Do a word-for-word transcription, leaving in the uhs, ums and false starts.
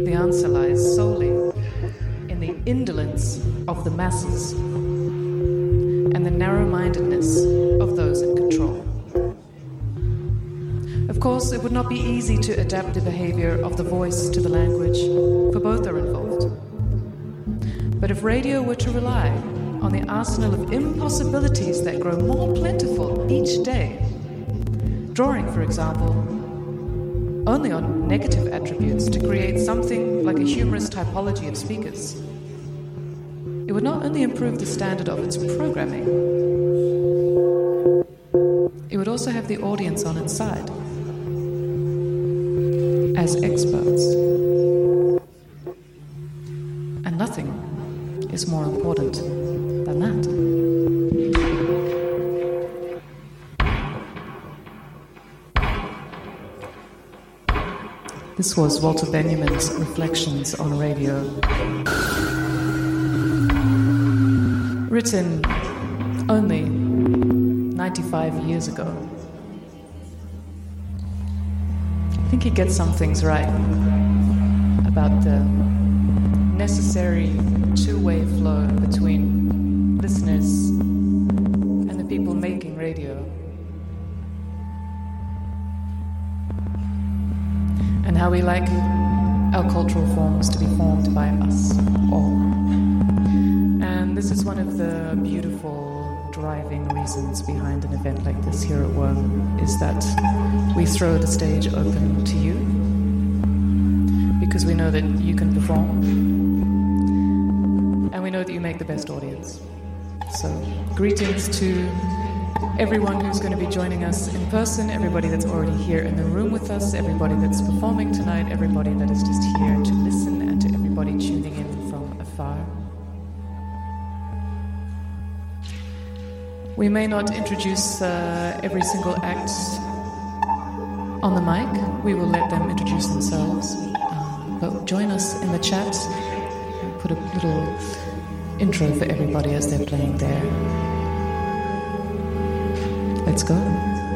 The answer lies solely in the indolence of the masses and the narrow-mindedness of those in control. Of course, it would not be easy to adapt the behavior of the voice to the language, for both are involved. But if radio were to rely on the arsenal of impossibilities that grow more plentiful each day, drawing, for example, only on negative attributes to create something like a humorous typology of speakers, it would not only improve the standard of its programming, it would also have the audience on its side as experts. And nothing is more important than that. This was Walter Benjamin's Reflections on Radio, written only ninety-five years ago. I think he gets some things right about the necessary two-way flow between listeners and the people making radio. And how we like our cultural forms to be formed by us all. And this is one of the beautiful driving reasons behind an event like this here at Worm, is that we throw the stage open to you because we know that you can perform and we know that you make the best audience. So greetings to everyone who's going to be joining us in person, everybody that's already here in the room with us, everybody that's performing tonight, everybody that is just here to listen, and to everybody tuning in from afar. We may not introduce uh, every single act on the mic. We will let them introduce themselves. Um, but join us in the chat. Put a little intro for everybody as they're playing there. Let's go.